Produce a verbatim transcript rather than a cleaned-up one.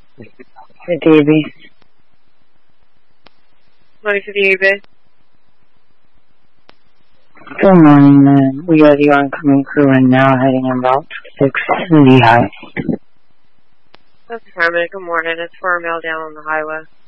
Hey, Davey. Morning for the Uber. Good morning, man. We are the oncoming crew and now heading about six Lehigh. That's affirmative. Good morning. It's four mile down on the highway.